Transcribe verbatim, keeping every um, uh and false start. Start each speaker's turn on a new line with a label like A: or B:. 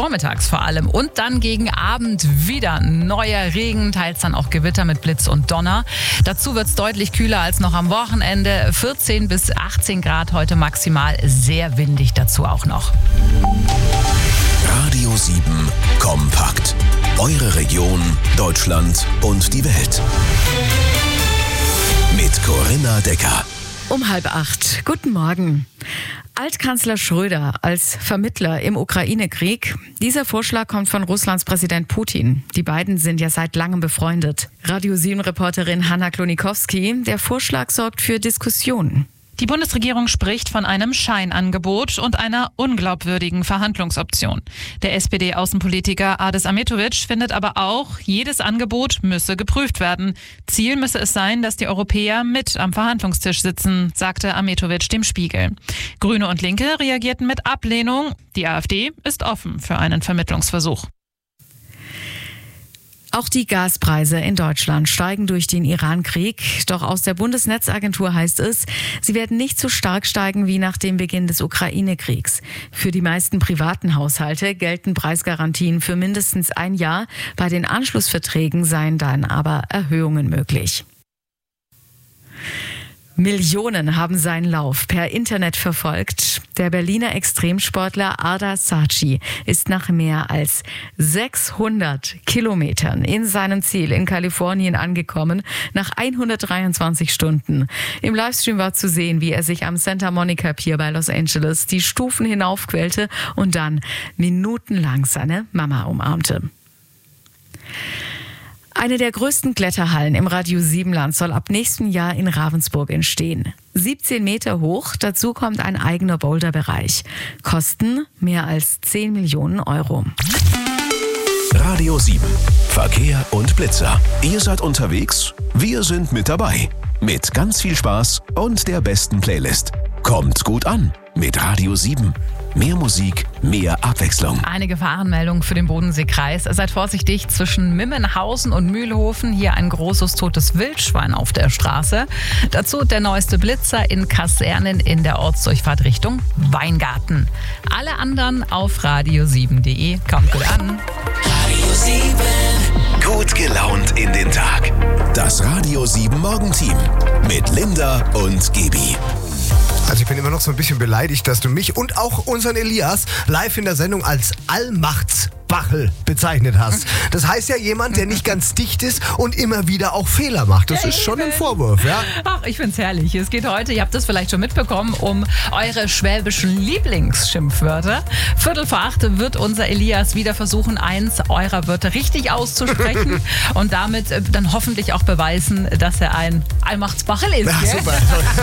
A: vormittags vor allem. Und dann gegen Abend wieder neuer Regen, teils dann auch Gewitter mit Blitz und Donner. Dazu wird es deutlich kühler als noch am Wochenende. vierzehn bis achtzehn Grad heute maximal, sehr windig dazu auch noch.
B: Radio sieben kompakt. Eure Region, Deutschland und die Welt. Mit Corinna Decker.
C: Um halb acht. Guten Morgen. Altkanzler Schröder als Vermittler im Ukraine-Krieg. Dieser Vorschlag kommt von Russlands Präsident Putin. Die beiden sind ja seit langem befreundet. Radio sieben-Reporterin Hanna Klonikowski. Der Vorschlag sorgt für Diskussionen.
D: Die Bundesregierung spricht von einem Scheinangebot und einer unglaubwürdigen Verhandlungsoption. Der S P D-Außenpolitiker Adis Ahmetovic findet aber auch, jedes Angebot müsse geprüft werden. Ziel müsse es sein, dass die Europäer mit am Verhandlungstisch sitzen, sagte Ahmetovic dem Spiegel. Grüne und Linke reagierten mit Ablehnung. Die AfD ist offen für einen Vermittlungsversuch.
C: Auch die Gaspreise in Deutschland steigen durch den Iran-Krieg. Doch aus der Bundesnetzagentur heißt es, sie werden nicht so stark steigen wie nach dem Beginn des Ukraine-Kriegs. Für die meisten privaten Haushalte gelten Preisgarantien für mindestens ein Jahr. Bei den Anschlussverträgen seien dann aber Erhöhungen möglich. Millionen haben seinen Lauf per Internet verfolgt. Der Berliner Extremsportler Arda Saatchi ist nach mehr als sechshundert Kilometern in seinem Ziel in Kalifornien angekommen, nach hundertdreiundzwanzig Stunden. Im Livestream war zu sehen, wie er sich am Santa Monica Pier bei Los Angeles die Stufen hinaufquälte und dann minutenlang seine Mama umarmte. Eine der größten Kletterhallen im Radio sieben Land soll ab nächstem Jahr in Ravensburg entstehen. siebzehn Meter hoch, dazu kommt ein eigener Boulderbereich. Kosten mehr als zehn Millionen Euro.
B: Radio sieben. Verkehr und Blitzer. Ihr seid unterwegs, wir sind mit dabei. Mit ganz viel Spaß und der besten Playlist. Kommt gut an mit Radio sieben. Mehr Musik, mehr Abwechslung.
A: Eine Gefahrenmeldung für den Bodenseekreis. Seid vorsichtig zwischen Mimmenhausen und Mühlhofen. Hier ein großes totes Wildschwein auf der Straße. Dazu der neueste Blitzer in Kasernen in der Ortsdurchfahrt Richtung Weingarten. Alle anderen auf radio sieben punkt de. Kommt gut an.
B: Radio sieben. Gut gelaunt in den Tag. Das Radio sieben Morgenteam mit Linda und Gebi.
E: Also ich bin immer noch so ein bisschen beleidigt, dass du mich und auch unseren Elias live in der Sendung als Allmachtsbachel bezeichnet hast. Das heißt ja jemand, der nicht ganz dicht ist und immer wieder auch Fehler macht. Das
A: ja,
E: ist schon ein Vorwurf, ja?
A: Ach, ich find's herrlich. Es geht heute, ihr habt das vielleicht schon mitbekommen, um eure schwäbischen Lieblingsschimpfwörter. Viertel vor acht wird unser Elias wieder versuchen, eins eurer Wörter richtig auszusprechen und damit dann hoffentlich auch beweisen, dass er ein Allmachtsbachel ist.
E: Ja, super.